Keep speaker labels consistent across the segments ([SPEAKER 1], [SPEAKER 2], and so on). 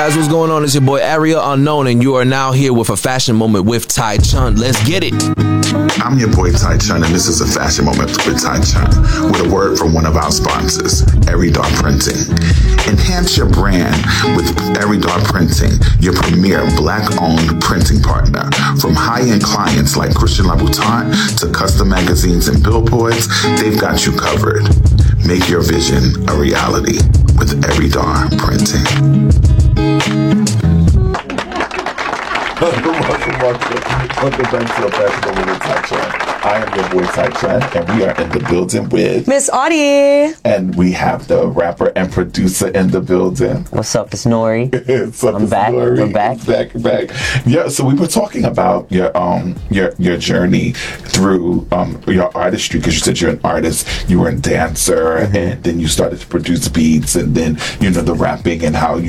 [SPEAKER 1] guys, what's going on? It's your boy Ariel Unknown, and you are now here with a fashion moment with Tai Chun. Let's get it.
[SPEAKER 2] I'm your boy Tai Chun, and this is a fashion moment with Tai Chun, with a word from one of our sponsors, Eridar Printing. Enhance your brand with Eridar Printing, your premier Black-owned printing partner. From high-end clients like Christian Louboutin to custom magazines and billboards, they've got you covered. Make your vision a reality with Eridar Printing. Welcome back to the Fashion Moment with Tai Chun. I am your boy Tai Chun, and we are in the building with
[SPEAKER 3] Miss Audie.
[SPEAKER 2] And we have the rapper and producer in the building.
[SPEAKER 4] What's up? It's Nori.
[SPEAKER 2] I'm
[SPEAKER 4] back.
[SPEAKER 2] Nori.
[SPEAKER 4] We're back.
[SPEAKER 2] Yeah. So we were talking about your journey through your artistry, because you said you're an artist, you were a dancer, and then you started to produce beats, and then the rapping and how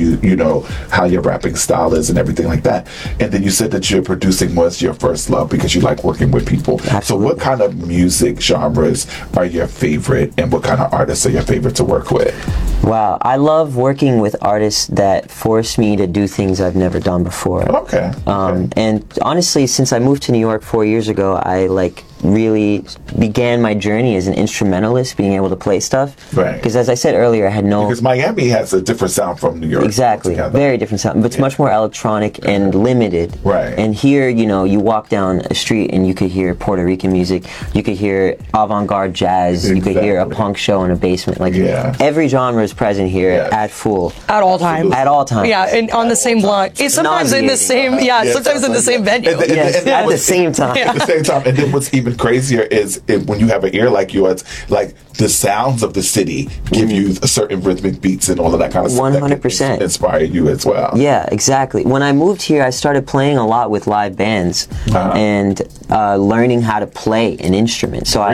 [SPEAKER 2] how your rapping style is and everything like that. And then you said that your producing was your first love because you like working with people.
[SPEAKER 4] Absolutely.
[SPEAKER 2] So what kind of music genres are your favorite, and what kind of artists are your favorite to work with?
[SPEAKER 4] Wow, I love working with artists that force me to do things I've never done before.
[SPEAKER 2] Okay.
[SPEAKER 4] And honestly, since I moved to New York 4 years ago, I really began my journey as an instrumentalist, being able to play stuff.
[SPEAKER 2] Right.
[SPEAKER 4] Because as I said earlier, I had no...
[SPEAKER 2] Because Miami has a different sound from New York.
[SPEAKER 4] Exactly. Very different sound. But it's much more electronic and limited.
[SPEAKER 2] Right.
[SPEAKER 4] And here, you walk down a street and you could hear Puerto Rican music, you could hear avant-garde jazz, you could hear a punk show in a basement. Every genre is present here at full.
[SPEAKER 3] At all times.
[SPEAKER 4] At all times.
[SPEAKER 3] Yeah, and on the same block. It's sometimes in the same, sometimes in the same venue.
[SPEAKER 4] Yes, at the same time.
[SPEAKER 2] At the same time. And then what's even crazier is when you have an ear like yours, like the sounds of the city give you a certain rhythmic beats and all of that kind of stuff.
[SPEAKER 4] 100%.
[SPEAKER 2] That inspire you as well.
[SPEAKER 4] Yeah, exactly. When I moved here, I started playing a lot with live bands and learning how to play an instrument. So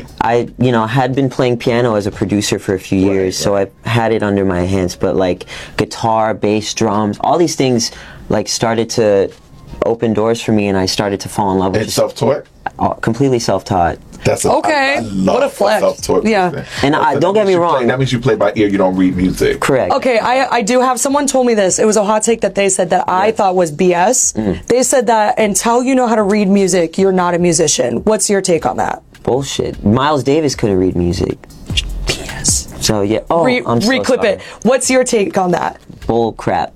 [SPEAKER 4] I had been playing piano as a producer for a few years, so I had it under my hands. But guitar, bass, drums, all these things started to open doors for me, and I started to fall in love with it.
[SPEAKER 2] And self-taught?
[SPEAKER 4] Completely self-taught.
[SPEAKER 2] That's
[SPEAKER 3] okay.
[SPEAKER 2] I love
[SPEAKER 3] what a flex.
[SPEAKER 2] Self-taught.
[SPEAKER 3] Yeah.
[SPEAKER 4] And don't get me wrong.
[SPEAKER 2] That means you play by ear, you don't read music.
[SPEAKER 4] Correct.
[SPEAKER 3] Okay, I do have, someone told me this. It was a hot take that they said that I thought was BS. They said that until you know how to read music, you're not a musician. What's your take on that?
[SPEAKER 4] Bullshit. Miles Davis couldn't read music.
[SPEAKER 3] BS.
[SPEAKER 4] So yeah. Oh, I'm so
[SPEAKER 3] Reclip
[SPEAKER 4] sorry.
[SPEAKER 3] it. What's your take on that?
[SPEAKER 4] Bull crap.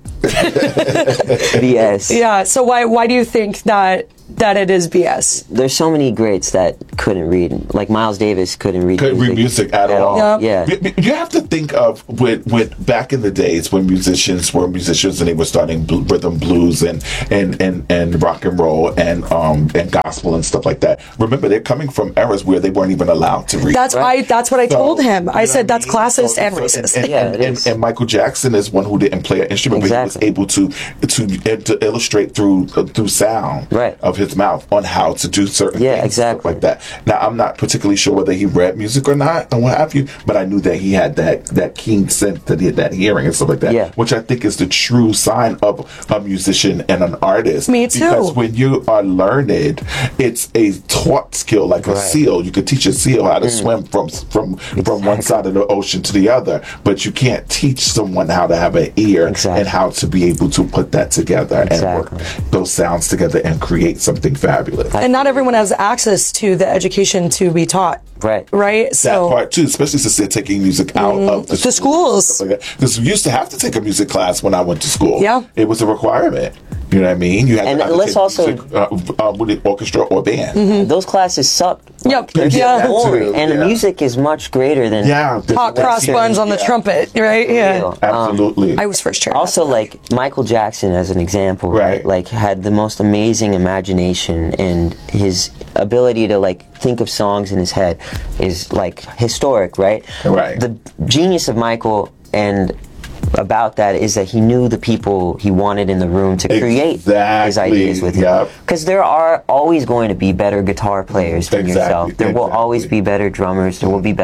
[SPEAKER 4] BS.
[SPEAKER 3] Yeah. So why do you think that it is BS?
[SPEAKER 4] There's so many greats that couldn't read. Like Miles Davis couldn't read
[SPEAKER 2] music at all.
[SPEAKER 4] Yeah.
[SPEAKER 2] You have to think of with back in the days when musicians were musicians and they were starting rhythm blues and rock and roll and gospel and stuff like that. Remember, they're coming from eras where they weren't even allowed to read.
[SPEAKER 3] That's what I told him. I said that's classist and racist.
[SPEAKER 2] And Michael Jackson is one who didn't play an instrument, but he was able to illustrate through sound of his mouth on how to do certain things, stuff like that. Now, I'm not particularly sure whether he read music or not, and what have you, but I knew that he had that keen sense, that he had that hearing and stuff like that, which I think is the true sign of a musician and an artist.
[SPEAKER 3] Me too.
[SPEAKER 2] Because when you are learned, it's a taught skill, like a seal. You could teach a seal how to swim from one side of the ocean to the other, but you can't teach someone how to have an ear and how to be able to put that together and work those sounds together and create something fabulous.
[SPEAKER 3] And not everyone has access to the education to be taught. Right?
[SPEAKER 2] So that part too, especially since they're taking music out of the schools. Because we used to have to take a music class when I went to school. Yeah. It was a requirement. You know what I mean? You had to
[SPEAKER 4] let's also
[SPEAKER 2] with orchestra or band.
[SPEAKER 4] Those classes suck.
[SPEAKER 3] Yep.
[SPEAKER 4] And music is much greater than
[SPEAKER 3] hot cross buns on the trumpet, right? Yeah.
[SPEAKER 2] Absolutely.
[SPEAKER 3] I was first chair.
[SPEAKER 4] Also, Michael Jackson, as an example, right? Had the most amazing imagination, and his ability to think of songs in his head is historic, right?
[SPEAKER 2] Right.
[SPEAKER 4] The genius of Michael and about that is that he knew the people he wanted in the room to create his ideas with him. Because there are always going to be better guitar players than yourself. There will always be better drummers. There will be better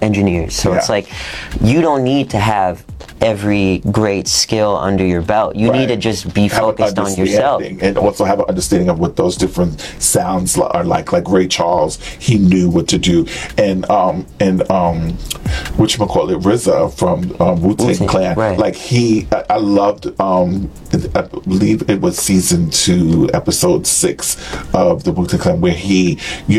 [SPEAKER 4] engineers. So it's like, you don't need to have every great skill under your belt. You need to just be focused on yourself.
[SPEAKER 2] And also have an understanding of what those different sounds are like. Like Ray Charles, he knew what to do. And whatchamacallit, RZA from Wu-Tang Clan.
[SPEAKER 4] Right.
[SPEAKER 2] Like I loved, I believe it was season 2, episode 6 of the Wu-Tang Clan, where he,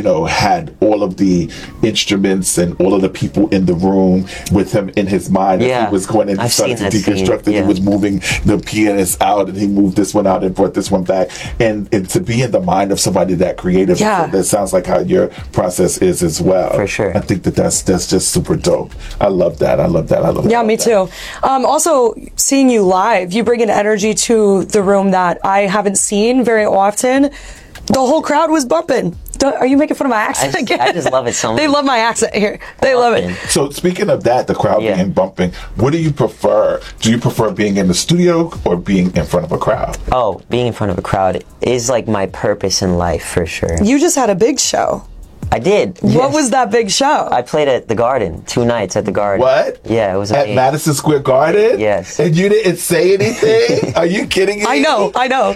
[SPEAKER 2] had all of the instruments and all of the people in the room with him in his mind.
[SPEAKER 4] Yeah.
[SPEAKER 2] He was going and started to deconstruct it.
[SPEAKER 4] Yeah.
[SPEAKER 2] He was moving the pianist out, and he moved this one out and brought this one back. And to be in the mind of somebody that creative, that sounds like how your process is as well.
[SPEAKER 4] For sure.
[SPEAKER 2] I think that's just super dope. I love that.
[SPEAKER 3] Yeah, me too. Also, seeing you live, you bring an energy to the room that I haven't seen very often. The whole crowd was bumping. Are you making fun of my accent again?
[SPEAKER 4] I just love it so much.
[SPEAKER 3] They love my accent here. They love it.
[SPEAKER 2] So speaking of that, the crowd being bumping, what do you prefer? Do you prefer being in the studio or being in front of a crowd?
[SPEAKER 4] Oh, being in front of a crowd is like my purpose in life, for sure.
[SPEAKER 3] You just had a big show.
[SPEAKER 4] I did.
[SPEAKER 3] What was that big show?
[SPEAKER 4] I played at the Garden, 2 nights at the Garden.
[SPEAKER 2] What?
[SPEAKER 4] Yeah, it was
[SPEAKER 2] at
[SPEAKER 4] amazing.
[SPEAKER 2] Madison Square Garden.
[SPEAKER 4] Yes.
[SPEAKER 2] And you didn't say anything? Are you kidding me?
[SPEAKER 3] I know.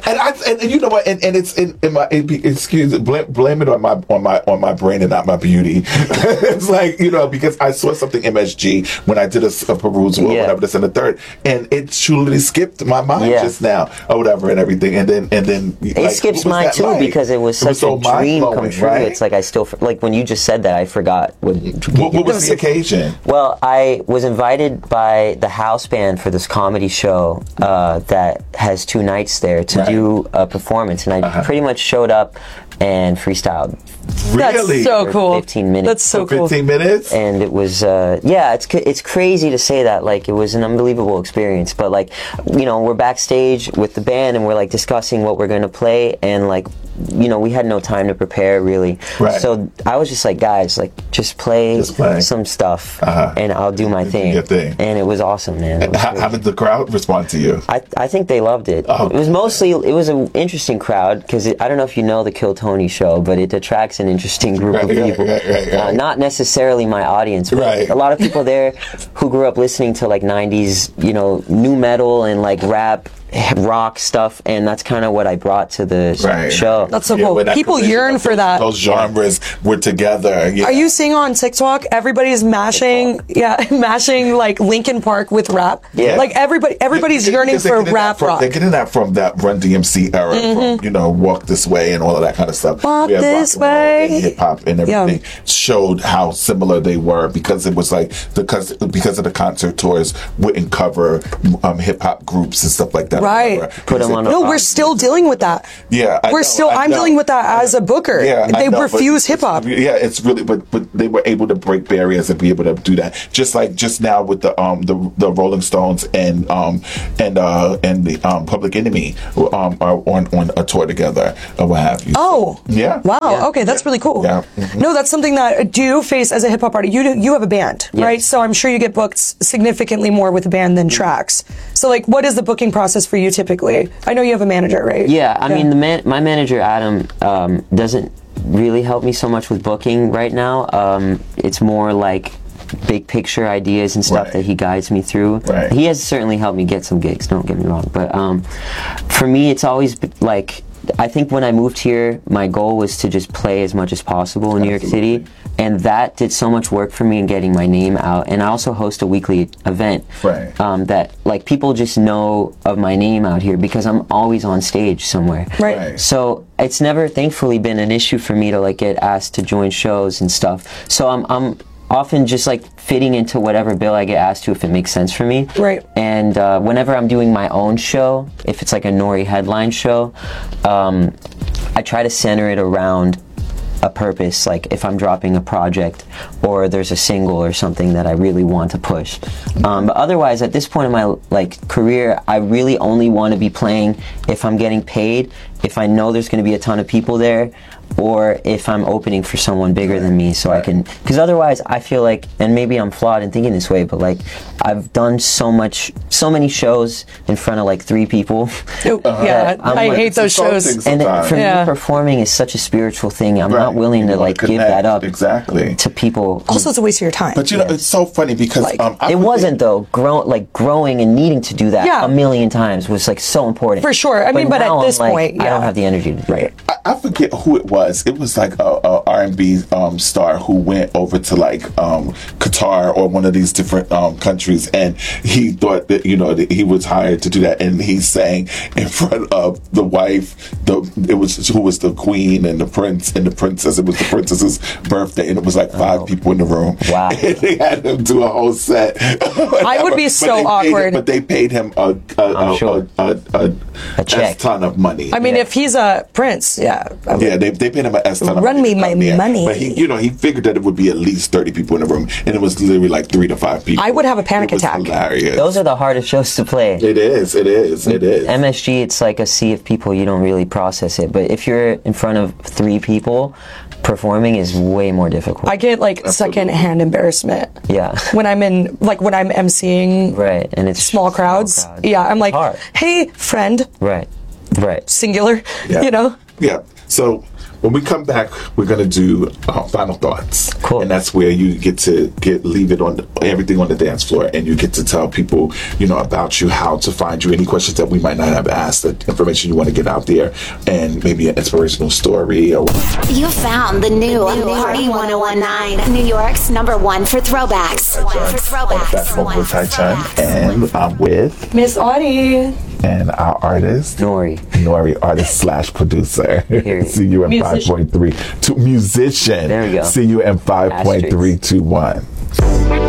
[SPEAKER 2] And you know what? And it's in my. Blame it on my brain and not my beauty. It's like, because I saw something MSG when I did a perusal or whatever this and the third, and it truly skipped my mind just now or whatever and everything, and then
[SPEAKER 4] it skips mine too because it was such a dream come true. Right? It's like I still. Like when you just said that, I forgot what
[SPEAKER 2] was the occasion.
[SPEAKER 4] Well, I was invited by the house band for this comedy show that has 2 nights there to do a performance, and I pretty much showed up and freestyled.
[SPEAKER 2] Really?
[SPEAKER 3] That's so cool.
[SPEAKER 4] 15 minutes.
[SPEAKER 3] That's so cool.
[SPEAKER 2] 15 minutes?
[SPEAKER 4] And it was, it's crazy to say that. Like, it was an unbelievable experience. But, like, we're backstage with the band and we're, like, discussing what we're going to play. And, like, we had no time to prepare, really.
[SPEAKER 2] Right.
[SPEAKER 4] So I was just like, guys, like, just play some stuff and I'll do my thing.
[SPEAKER 2] Your thing.
[SPEAKER 4] And it was awesome, man.
[SPEAKER 2] And how did the crowd respond to you?
[SPEAKER 4] I think they loved it.
[SPEAKER 2] Oh.
[SPEAKER 4] It was an interesting crowd because I don't know if you know the Kill Tony show, but it attracts an interesting group of people.
[SPEAKER 2] Right.
[SPEAKER 4] Not necessarily my audience, but a lot of people there who grew up listening to like 90s, new metal and like rap, rock stuff, and that's kind of what I brought to the show.
[SPEAKER 3] That's so cool. People yearn for that.
[SPEAKER 2] Those genres were together. Yeah.
[SPEAKER 3] Are you seeing on TikTok? Everybody's mashing like Linkin Park with rap.
[SPEAKER 4] Yeah.
[SPEAKER 3] Like everybody's yearning for rap rock.
[SPEAKER 2] They're getting that from that Run DMC era, from, Walk This Way and all of that kind of stuff.
[SPEAKER 3] Walk This Way.
[SPEAKER 2] Hip hop and everything showed how similar they were because it was like because of the concert tours wouldn't cover hip hop groups and stuff like that.
[SPEAKER 3] Right.
[SPEAKER 4] Put them on
[SPEAKER 3] No, we're still dealing with that.
[SPEAKER 2] Yeah.
[SPEAKER 3] I'm dealing with that as a booker.
[SPEAKER 2] Yeah.
[SPEAKER 3] They refuse hip hop.
[SPEAKER 2] Yeah, it's really, but they were able to break barriers and be able to do that. Just like just now with the Rolling Stones and the Public Enemy are on a tour together or what have you.
[SPEAKER 3] Oh.
[SPEAKER 2] Yeah.
[SPEAKER 3] Wow.
[SPEAKER 4] Yeah.
[SPEAKER 3] Okay, that's really cool.
[SPEAKER 2] Yeah.
[SPEAKER 3] No, that's something that do you face as a hip hop artist. You have a band, right? So I'm sure you get booked significantly more with a band than tracks. So like, what is the booking process for you typically? I know you have a manager, right?
[SPEAKER 4] Yeah, I mean, my manager Adam doesn't really help me so much with booking right now. It's more like big picture ideas and stuff that he guides me through.
[SPEAKER 2] Right.
[SPEAKER 4] He has certainly helped me get some gigs, don't get me wrong, but for me it's always like, I think when I moved here, my goal was to just play as much as possible in New York City, and that did so much work for me in getting my name out. And I also host a weekly event that like people just know of my name out here because I'm always on stage somewhere.
[SPEAKER 3] Right.
[SPEAKER 4] So it's never, thankfully, been an issue for me to like get asked to join shows and stuff. So I'm often just like fitting into whatever bill I get asked to if it makes sense for me.
[SPEAKER 3] Right.
[SPEAKER 4] And whenever I'm doing my own show, if it's like a Nori headline show, I try to center it around a purpose, like if I'm dropping a project or there's a single or something that I really want to push. But otherwise, at this point in my like career, I really only want to be playing if I'm getting paid if I know there's going to be a ton of people there, or if I'm opening for someone bigger than me, so I can, because otherwise I feel like, and maybe I'm flawed in thinking this way, but like I've done so many shows in front of like 3 people.
[SPEAKER 3] Yeah, I hate those shows.
[SPEAKER 4] And for me, performing is such a spiritual thing. I'm not willing to like give that up to people.
[SPEAKER 3] Also, it's a waste of your time.
[SPEAKER 2] But you know, it's so funny because
[SPEAKER 3] like,
[SPEAKER 4] it wasn't though. Growing and needing to do that a million times was like so important.
[SPEAKER 3] For sure. I mean, but at this point,
[SPEAKER 4] I don't have the energy to do it.
[SPEAKER 2] I forget who it was. It was like a R&B star who went over to like Qatar or one of these different countries, and he thought that, you know, that he was hired to do that, and he sang in front of the wife. It was who was the queen and the prince and the princess. It was the princess's birthday, and it was like 5 people in the room.
[SPEAKER 4] Wow!
[SPEAKER 2] And they had him do a whole set.
[SPEAKER 3] I would be so awkward.
[SPEAKER 2] But they paid him a
[SPEAKER 4] check,
[SPEAKER 2] ton of money.
[SPEAKER 3] I mean, if he's a prince,
[SPEAKER 2] they paid him a ton of money.
[SPEAKER 3] Run me my money.
[SPEAKER 2] But he figured that it would be at least 30 people in the room, and it was literally like 3 to 5 people.
[SPEAKER 3] I would have a panic attack.
[SPEAKER 2] Hilarious.
[SPEAKER 4] Those are the hardest shows to play.
[SPEAKER 2] It is.
[SPEAKER 4] MSG, it's like a sea of people. You don't really process it, but if you're in front of 3 people, performing is way more difficult.
[SPEAKER 3] I get like second-hand embarrassment.
[SPEAKER 4] Yeah.
[SPEAKER 3] When I'm emceeing.
[SPEAKER 4] Right, and it's
[SPEAKER 3] small crowds. Yeah, I'm like, hey, friend.
[SPEAKER 4] Right.
[SPEAKER 3] Singular.
[SPEAKER 2] Yeah.
[SPEAKER 3] You know.
[SPEAKER 2] Yeah. So when we come back, we're gonna do final thoughts.
[SPEAKER 4] Cool.
[SPEAKER 2] And that's where you get to leave it on everything on the dance floor, and you get to tell people, you know, about you, how to find you, any questions that we might not have asked, the information you want to get out there, and maybe an inspirational story. Or
[SPEAKER 5] you found the new Party 1019, New York's #1 for throwbacks.
[SPEAKER 2] That's with Tai Chun, and I'm with
[SPEAKER 3] Miss Audie.
[SPEAKER 2] And our artist
[SPEAKER 4] Nori,
[SPEAKER 2] artist / producer. See you in 5.3. Musician.
[SPEAKER 4] There we go.
[SPEAKER 2] See you in 5.321.